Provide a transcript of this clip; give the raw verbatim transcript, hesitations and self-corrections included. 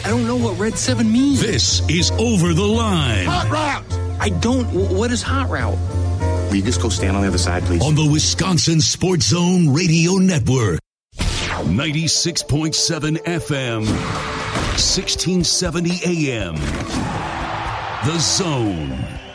I don't know what Red seven means. This is Over the Line. Hot route! I don't. What is hot route? Will you just go stand on the other side, please? On the Wisconsin Sports Zone Radio Network. ninety-six point seven F M. sixteen seventy A M. The Zone.